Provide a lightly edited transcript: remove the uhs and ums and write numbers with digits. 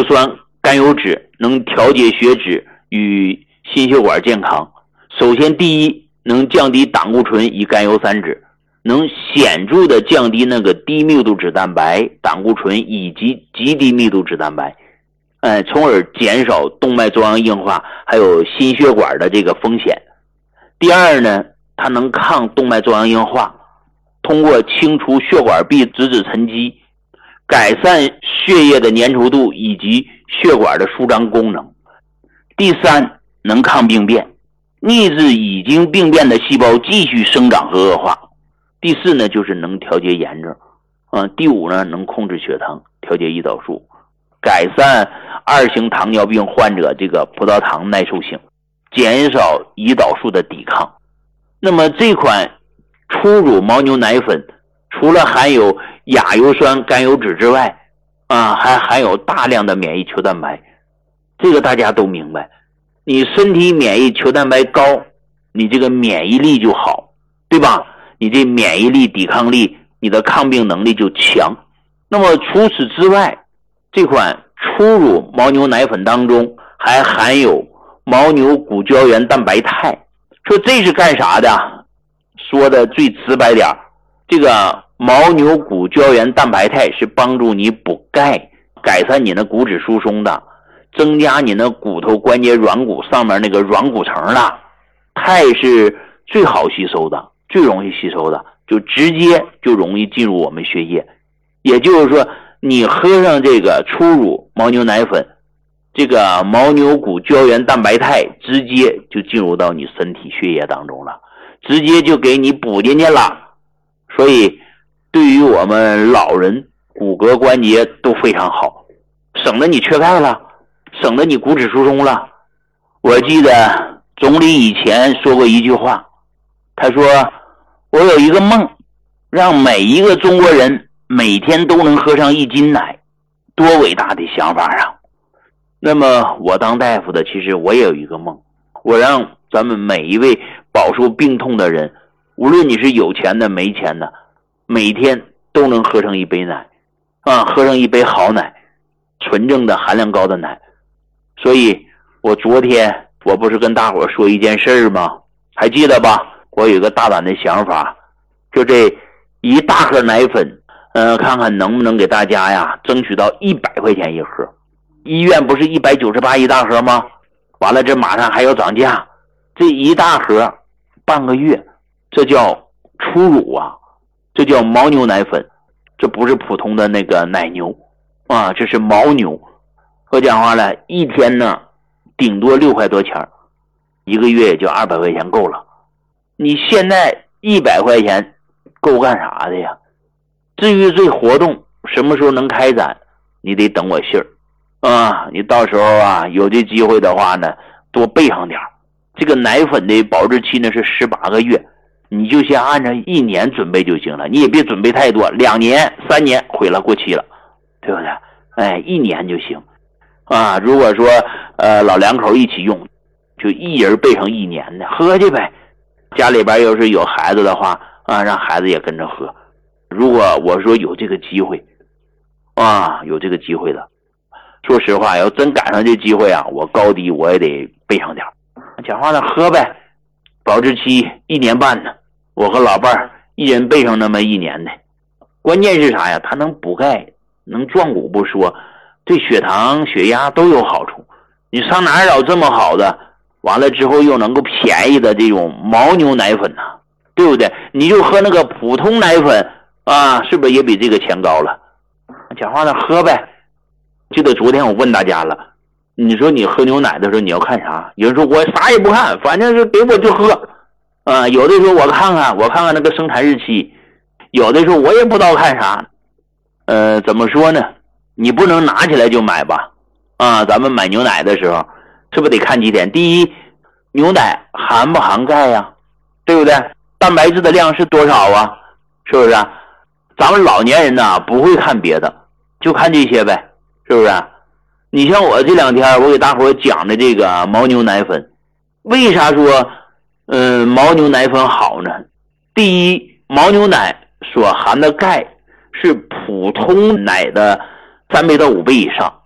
油酸、甘油酯能调节血脂与心血管健康。首先第一，能降低胆固醇与甘油三酯，能显著的降低那个低密度脂蛋白、胆固醇以及极低密度脂蛋白，从而减少动脉粥样硬化还有心血管的这个风险。第二呢，它能抗动脉粥样硬化，通过清除血管壁脂质沉积，改善血液的粘稠度以及血管的舒张功能。第三，能抗病变，抑制已经病变的细胞继续生长和恶化。第四呢，就是能调节炎症。第五呢，能控制血糖，调节胰岛素，改善2型糖尿病患者这个葡萄糖耐受性，减少胰岛素的抵抗。那么这款初乳牦牛奶粉除了含有亚油酸、甘油酯之外，还含有大量的免疫球蛋白。这个大家都明白，你身体免疫球蛋白高，你这个免疫力就好，对吧？你这免疫力、抵抗力，你的抗病能力就强。那么除此之外，这款初乳牦牛奶粉当中还含有牦牛骨胶原蛋白肽。说这是干啥的？说的最直白点，这个牦牛骨胶原蛋白肽是帮助你补钙，改善你的骨质疏松的，增加你的骨头关节软骨上面那个软骨层的。肽是最好吸收的，最容易吸收的，就直接就容易进入我们血液。也就是说，你喝上这个初乳牦牛奶粉，这个牦牛骨胶原蛋白肽直接就进入到你身体血液当中了，直接就给你补进去了。所以对于我们老人骨骼关节都非常好，省得你缺钙了，省得你骨质疏松了。我记得总理以前说过一句话，他说我有一个梦，让每一个中国人每天都能喝上1斤奶，多伟大的想法啊！那么我当大夫的，其实我也有一个梦，我让咱们每一位饱受病痛的人，无论你是有钱的没钱的，每天都能喝上一杯奶，喝上一杯好奶，纯正的含量高的奶。所以我昨天我不是跟大伙说一件事吗？还记得吧？我有个大胆的想法，就这一大盒奶粉，看看能不能给大家呀争取到100块钱一盒。医院不是198一大盒吗？完了这马上还要涨价，这一大盒半个月，这叫初乳啊，这叫牦牛奶粉，这不是普通的那个奶牛啊，这是牦牛。我讲话了，一天呢顶多6块多钱，一个月也就200块钱够了。你现在100块钱够干啥的呀？至于这活动什么时候能开展，你得等我信儿你到时候有这机会的话呢，多备上点。这个奶粉的保质期呢是18个月，你就先按照1年准备就行了，你也别准备太多，2年3年毁了过期了，对不对？1年就行如果说老两口一起用，就一人备上1年的喝去呗。家里边要是有孩子的话让孩子也跟着喝。如果我说有这个机会有这个机会的，说实话要真赶上这机会我高低我也得备上点。讲话了，喝呗，保质期1年半呢，我和老伴儿一人备上那么1年的。关键是啥呀？它能补钙，能壮骨不说，对血糖血压都有好处。你上哪儿找这么好的，完了之后又能够便宜的这种牦牛奶粉呢？对不对？你就喝那个普通奶粉是不是也比这个钱高了？讲话了，喝呗。记得昨天我问大家了，你说你喝牛奶的时候你要看啥？有人说我啥也不看，反正是给我就喝有的时候我看看那个生产日期，有的时候我也不知道看啥。怎么说呢？你不能拿起来就买吧咱们买牛奶的时候是不是得看几点？第一，牛奶含不含钙呀？对不对？蛋白质的量是多少啊？是不是咱们老年人呢不会看别的，就看这些呗，是不是你像我这2天我给大伙讲的这个牦牛奶粉，为啥说牦牛奶粉好呢？第一，牦牛奶所含的钙是普通奶的3倍到5倍以上，